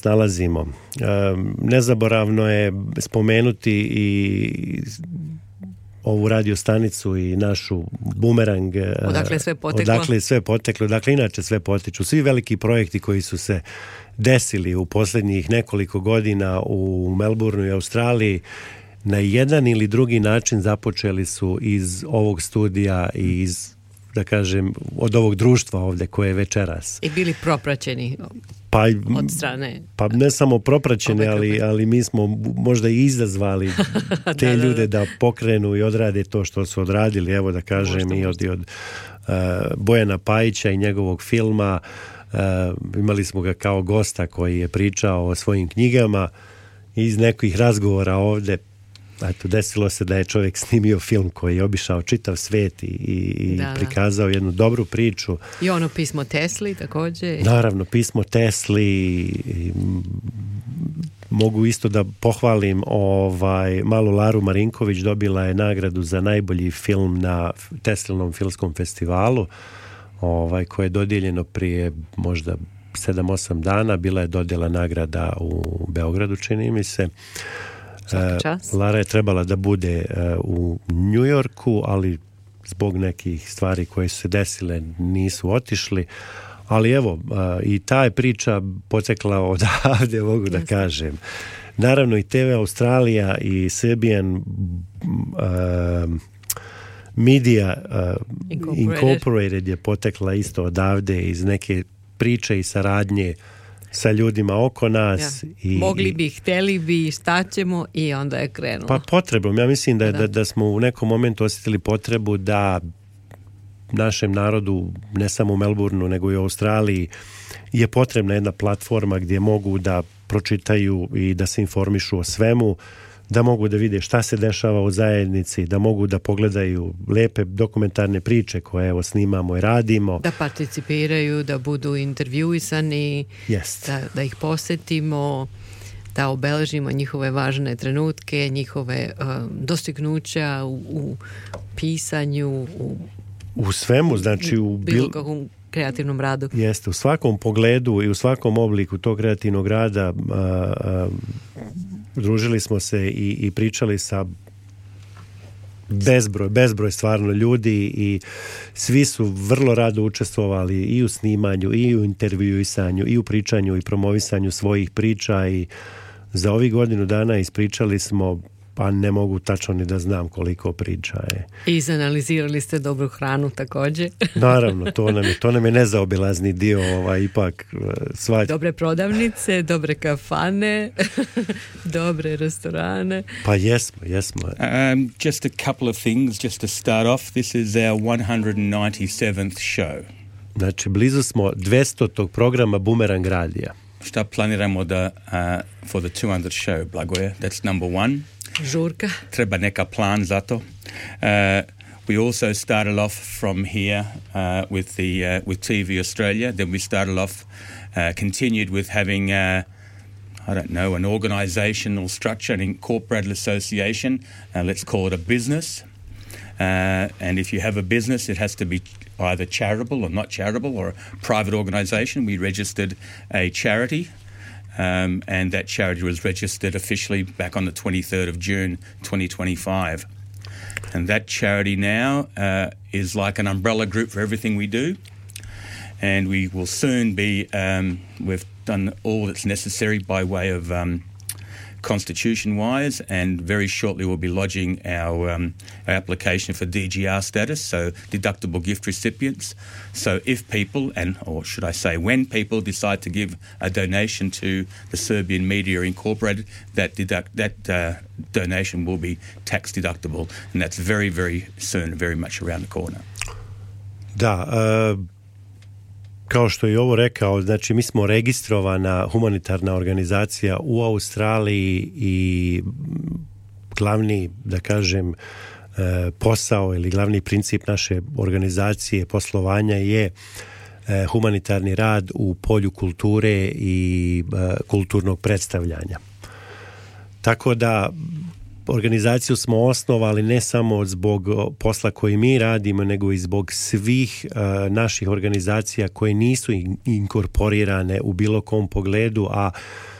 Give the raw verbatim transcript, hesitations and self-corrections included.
nalazimo. Nezaboravno je spomenuti i ovu radio stanicu i našu Bumerang. Odakle sve poteklo? Odakle sve poteklo. Dakle, inače sve potiču. Svi veliki projekti koji su se desili u posljednjih nekoliko godina u Melbourneu i Australiji na jedan ili drugi način započeli su iz ovog studija i iz, da kažem, od ovog društva ovdje koje je večeras. I bili propraćeni pa, od strane. Pa ne samo propraćeni, ali, ali mi smo možda i izazvali te da, ljude da, da. da pokrenu i odrade to što su odradili. Evo da kažem možda, i od, od uh, Bojana Pajića i njegovog filma. Uh, imali smo ga kao gosta koji je pričao o svojim knjigama. Iz nekih razgovora ovdje eto, desilo se da je čovjek snimio film koji je obišao čitav svijet i, i da, prikazao da. jednu dobru priču. I ono pismo Tesli također. Naravno, pismo Tesli. I, mogu isto da pohvalim ovaj, malu Laru Marinković, dobila je nagradu za najbolji film na Teslinom filmskom festivalu, ovaj, koje je dodijeljeno prije možda sedam osam dana. Bila je dodjela nagrada u Beogradu, čini mi se. Uh, Lara je trebala da bude uh, u New Yorku, ali zbog nekih stvari koje su se desile nisu otišli. Ali evo, uh, i ta je priča potekla odavde, mogu da kažem. Naravno i T V Australija i Serbian uh, Media uh, Incorporated. Incorporated je potekla isto odavde iz neke priče i saradnje sa ljudima oko nas. Ja. I, Mogli bi, htjeli bi, šta ćemo i onda je krenulo. Pa potrebom. Ja mislim da, da. Da, da smo u nekom momentu osjetili potrebu da našem narodu, ne samo u Melbourneu, nego i u Australiji, je potrebna jedna platforma gdje mogu da pročitaju i da se informišu o svemu, da mogu da vide šta se dešava u zajednici, da mogu da pogledaju lepe dokumentarne priče koje evo snimamo i radimo. Da participiraju, da budu intervjuisani, yes. da, da ih posjetimo, da obeležimo njihove važne trenutke, njihove uh, dostignuća u, u pisanju, u, u svemu, znači u bilo kakvom kreativnom radu. Jeste, u svakom pogledu i u svakom obliku tog kreativnog rada a, a, družili smo se i, i pričali sa bezbroj, bezbroj stvarno ljudi i svi su vrlo rado učestvovali i u snimanju, i u intervjuisanju, i u pričanju i promovisanju svojih priča i za ovih godinu dana ispričali smo, pa ne mogu tačno ni da znam koliko priča je. I izanalizirali ste dobru hranu također. Naravno, to nam je, to nam je nezaobilazni dio, ovaj, ipak sva... Dobre prodavnice, dobre kafane, dobre restorane. Pa jesmo, jesmo. Um, just a couple of things, just to start off. This is our one hundred ninety-seventh show. Znači, blizu smo dvestotog programa Bumerang radija. Šta planiramo da uh, for the two hundredth show, Blagoje? That's number one. Žurka. Treba neka plan za to. Uh, we also started off from here uh, with the uh, with T V Australia. Then we started off, uh, continued with having, uh, I don't know, an organisational structure, an incorporated association. Uh, let's call it a business. Uh, and if you have a business, it has to be either charitable or not charitable or a private organisation. We registered a charity. Um, and that charity was registered officially back on the twenty-third of June twenty twenty-five. And that charity now uh, is like an umbrella group for everything we do. And we will soon be, um, we've done all that's necessary by way of um, constitution-wise, and very shortly we'll be lodging our, um, our application for D G R status, so deductible gift recipients. So if people, and or should I say when people decide to give a donation to the Serbian Media Incorporated, that deduct, that uh, donation will be tax deductible, and that's very, very soon, very much around the corner. Da, uh... kao što je ovo rekao, znači mi smo registrovana humanitarna organizacija u Australiji i glavni, da kažem, posao ili glavni princip naše organizacije poslovanja je humanitarni rad u polju kulture i kulturnog predstavljanja. Tako da organizaciju smo osnovali ne samo zbog posla koji mi radimo, nego i zbog svih uh, naših organizacija koje nisu inkorporirane u bilo kom pogledu, a